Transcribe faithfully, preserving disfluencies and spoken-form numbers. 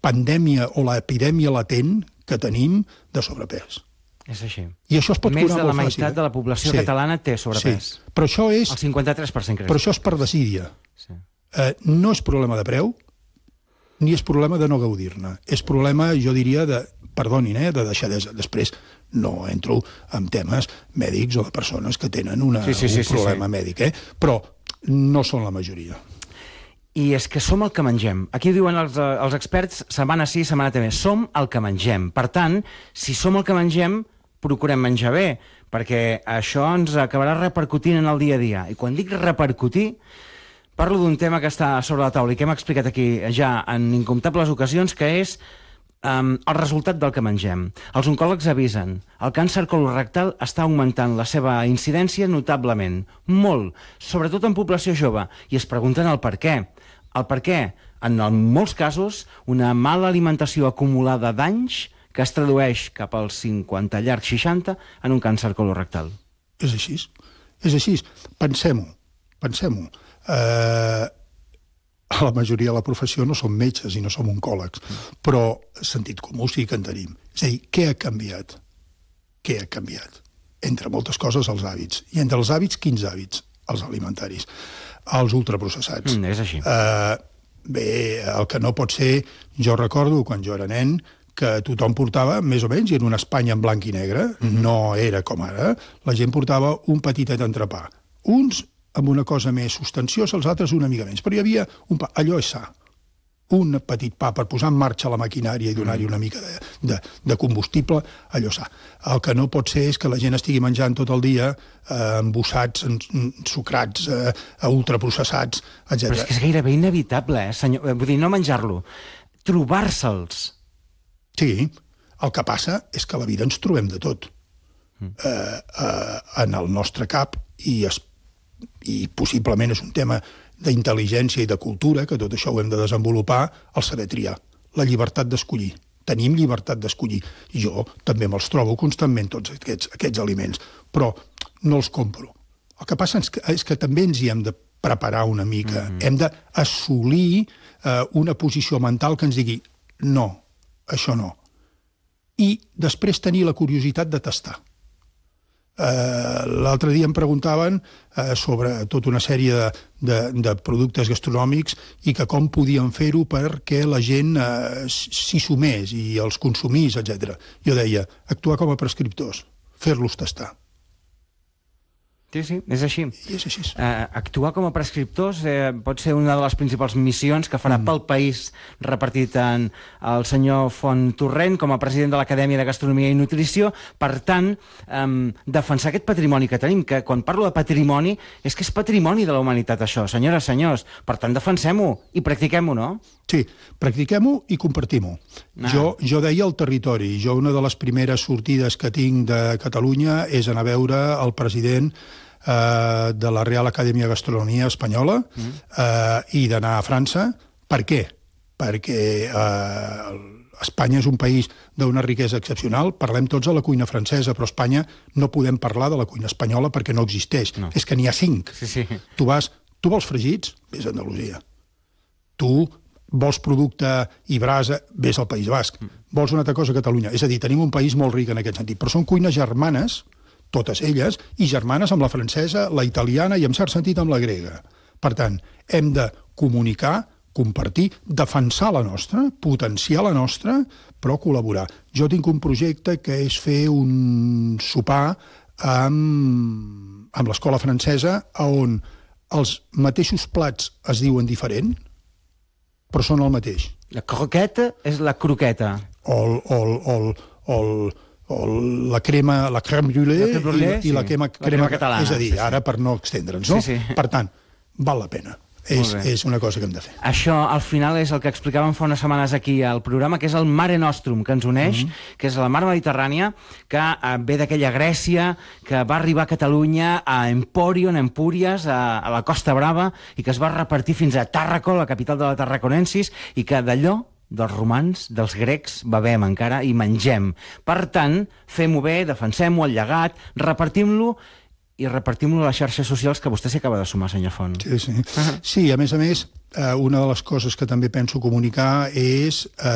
pandèmia o l'epidèmia latent que tenim de sobrepès. És així. I això es pot Més curar de la molt fàcil. meitat de la població sí. catalana té sobrepès. Sí. Però això és... El cinquanta-tres per cent creix. Però això és per desídia. Sí. Eh, no és problema de preu, ni és problema de no gaudir-ne. És problema, jo diria, de, perdonin, eh, de deixadesa. Després no entro en temes mèdics o de persones que tenen una, sí, sí, sí, un problema sí, sí. mèdic, eh? Però no són la majoria. I és que som el que mengem. Aquí diuen els, els experts, setmana sí, setmana també, som el que mengem. Per tant, si som el que mengem, procurem menjar bé, perquè això ens acabarà repercutint en el dia a dia. I quan dic repercutir, parlo d'un tema que està sobre la taula i que hem explicat aquí ja en incomptables ocasions, que és um, el resultat del que mengem. Els oncòlegs avisen, el càncer colorectal està augmentant la seva incidència notablement, molt, sobretot en població jove, i es pregunten el per què. El per què? En molts casos, una mala alimentació acumulada d'anys que es tradueix cap als cinquanta, llarg seixanta, en un càncer colorectal. És així. És així. Pensem-ho. Pensem-ho. Eh, a la majoria de la professió no som metges i no som oncòlegs, però sentit comú sí que en tenim. És a dir, què ha canviat? Què ha canviat? Entre moltes coses, els hàbits. I entre els hàbits, quins hàbits? Els alimentaris. Els ultraprocessats. Mm, és així. Eh, bé, el que no pot ser... Jo recordo, quan jo era nen, que tothom portava, més o menys, i en una Espanya en blanc i negre, mm-hmm. no era com ara, la gent portava un petitet entrepà. Uns amb una cosa més substanciosa, els altres una mica menys. Però hi havia un pa, allò és sa. Un petit pa per posar en marxa la maquinària i donar-hi una mica de, de, de combustible, allò sa. El que no pot ser és que la gent estigui menjant tot el dia eh, embossats, ensucrats, eh, ultraprocessats, etcètera. Però és que és gairebé inevitable, eh, senyor? Vull dir, no menjar-lo, trobar-se'ls. Sí, el que passa és que a la vida ens trobem de tot. Mm. Eh, eh, en el nostre cap, i, es, i possiblement és un tema d'intel·ligència i de cultura, que tot això ho hem de desenvolupar, el saber triar, la llibertat d'escollir. Tenim llibertat d'escollir. Jo també me'ls trobo constantment, tots aquests, aquests aliments, però no els compro. El que passa és que, és que també ens hi hem de preparar una mica. Mm-hmm. Hem d'assolir eh, una posició mental que ens digui no, això no. I després tenir la curiositat de tastar. Uh, l'altre dia em preguntaven uh, sobre tota una sèrie de, de, de productes gastronòmics i que com podien fer-ho perquè la gent uh, s'hi sumés i els consumís, etcètera. Jo deia, actuar com a prescriptors, fer-los tastar. Sí, sí, és així. I és així. Uh, actuar com a prescriptors eh, pot ser una de les principals missions que farà mm. pel país, repartit en el senyor Font Torrent com a president de l'Acadèmia de Gastronomia i Nutrició. Per tant, um, defensar aquest patrimoni que tenim, que quan parlo de patrimoni, és que és patrimoni de la humanitat, això, senyores, senyors. Per tant, defensem-ho i practiquem-ho, no? Sí, practiquem-ho i compartim-ho. Ah. Jo, jo deia el territori. Jo una de les primeres sortides que tinc de Catalunya és anar a veure el president eh, de la Real Acadèmia de Gastronomia Espanyola mm. eh, i d'anar a França. Per què? Perquè eh, Espanya és un país d'una riquesa excepcional. Parlem tots de la cuina francesa, però a Espanya no podem parlar de la cuina espanyola perquè no existeix. No. És que n'hi ha cinc. Sí, sí. Tu vas, tu vols fregits? Vés a Andalusia. Tu vols producte i brasa, vés al País Basc. Vols una altra cosa a Catalunya. És a dir, tenim un país molt ric en aquest sentit, però són cuines germanes, totes elles, i germanes amb la francesa, la italiana i, en cert sentit, amb la grega. Per tant, hem de comunicar, compartir, defensar la nostra, potenciar la nostra, però col·laborar. Jo tinc un projecte que és fer un sopar amb, amb l'escola francesa on els mateixos plats es diuen diferent, però són el mateix. La croqueta és la croqueta. O, o, o, o, o la crema, la crème brûlée, la brûlée i, i la crema, sí. crema, crema catalana. És a dir, sí, sí. Ara per no extendre'ns, no? Sí, sí. Per tant, val la pena. És, és una cosa que hem de fer. Això, al final, és el que explicàvem fa unes setmanes aquí al programa, que és el Mare Nostrum, que ens uneix, mm-hmm. que és la mar Mediterrània, que eh, ve d'aquella Grècia, que va arribar a Catalunya, a Empòrion, Empúries, a, a la Costa Brava, i que es va repartir fins a Tàrraco, la capital de la Tarraconensis, i que d'allò dels romans, dels grecs, bevem encara i mengem. Per tant, fem-ho bé, defensem-ho, el llegat, repartim-lo, i repartim-lo a les xarxes socials, que vostè s'hi acaba de sumar, senyor Font. Sí, sí. Uh-huh. Sí, a més a més, una de les coses que també penso comunicar és